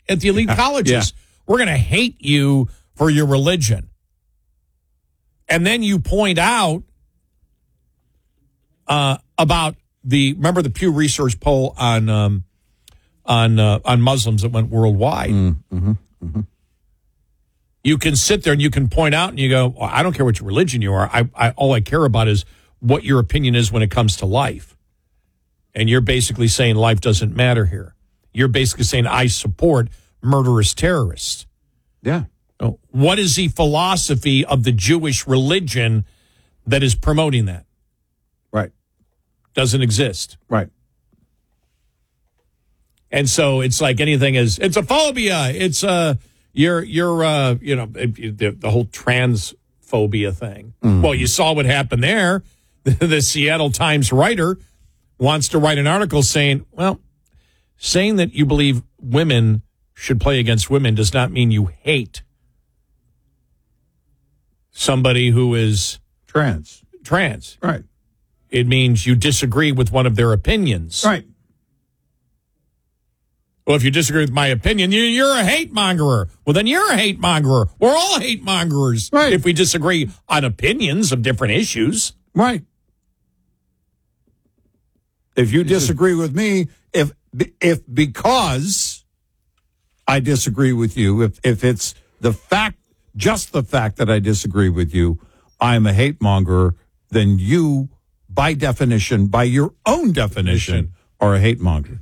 at the elite colleges. We're going to hate you for your religion. And then you point out about remember the Pew Research poll on Muslims that went worldwide. Mm-hmm. Mm-hmm. You can sit there and you can point out and you go, well, I don't care what your religion you are. All I care about is what your opinion is when it comes to life. And you're basically saying life doesn't matter here. You're basically saying I support murderous terrorists. Yeah. What is the philosophy of the Jewish religion that is promoting that? Right. Doesn't exist. Right. And so it's like anything is, it's a phobia. It's the whole transphobia thing. Mm-hmm. Well, you saw what happened there. The Seattle Times writer wants to write an article saying that you believe women should play against women does not mean you hate somebody who is trans. Right. It means you disagree with one of their opinions. Right. Well, if you disagree with my opinion, you're a hate mongerer. Well, then you're a hate mongerer. We're all hate mongerers. Right. If we disagree on opinions of different issues. Right. If you disagree with me, if because I disagree with you, if it's just the fact that I disagree with you, I'm a hate monger, then you, by definition, by your own definition, are a hate monger.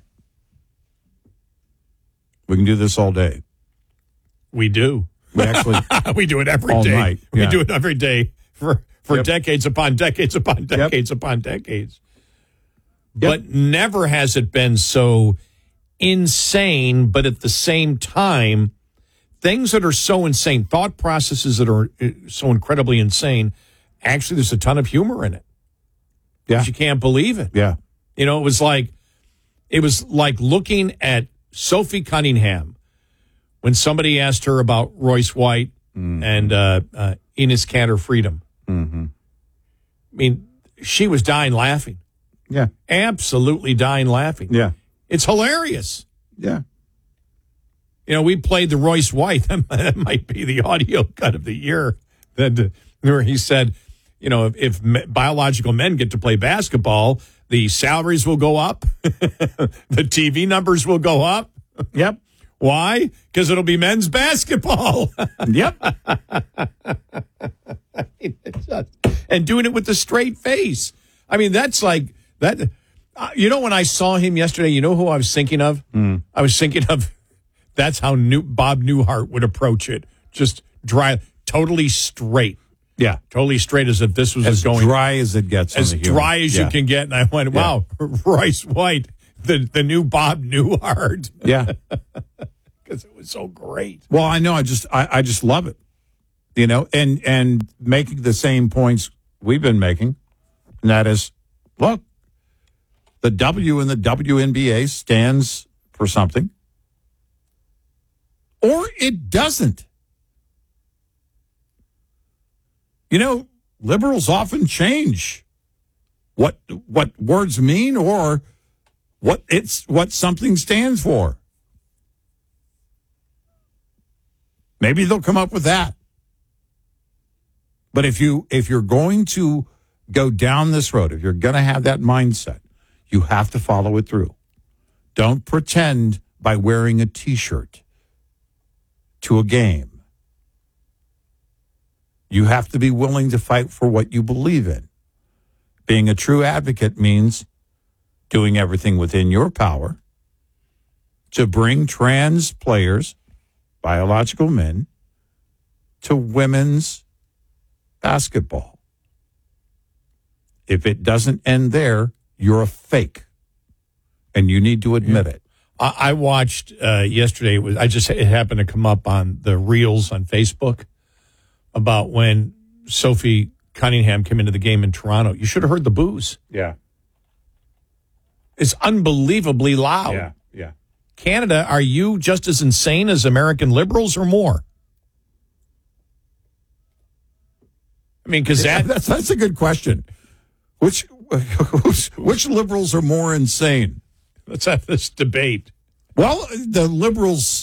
We can do this all day. We do. We actually we do it every all day. Night. We do it every day for decades upon decades upon decades upon decades. But never has it been so insane, but at the same time, things that are so insane, thought processes that are so incredibly insane, actually there's a ton of humor in it. Yeah. You can't believe it. Yeah. You know, it was like looking at Sophie Cunningham when somebody asked her about Royce White and Enes Kanter Freedom. Mm-hmm. I mean, she was dying laughing. Yeah. Absolutely dying laughing. Yeah. It's hilarious. Yeah. You know, we played the Royce White. That might be the audio cut of the year. Where he said, you know, if biological men get to play basketball, the salaries will go up. The TV numbers will go up. Yep. Why? Because it'll be men's basketball. Yep. And doing it with a straight face. I mean, that's like that. You know, when I saw him yesterday, you know who I was thinking of? I was thinking of that's how Bob Newhart would approach it. Just dry, totally straight. Yeah. Totally straight, as if this was as going dry as it gets. As dry as you can get. And I went, wow, Royce White, the new Bob Newhart. Yeah. Because it was so great. Well, I know. I just love it. You know, and making the same points we've been making. And that is, look, the W in the WNBA stands for something. Or it doesn't. You know, liberals often change what words mean or what something stands for. Maybe they'll come up with that. But if you're going to go down this road, if you're going to have that mindset, you have to follow it through. Don't pretend by wearing a T-shirt to a game. You have to be willing to fight for what you believe in. Being a true advocate means doing everything within your power to bring trans players, biological men, to women's basketball. If it doesn't end there, you're a fake, and you need to admit it. I watched yesterday. It happened to come up on the reels on Facebook about when Sophie Cunningham came into the game in Toronto. You should have heard the boos. Yeah. It's unbelievably loud. Yeah. Canada, are you just as insane as American liberals or more? I mean, because that's a good question. Which liberals are more insane? Let's have this debate. Well, the liberals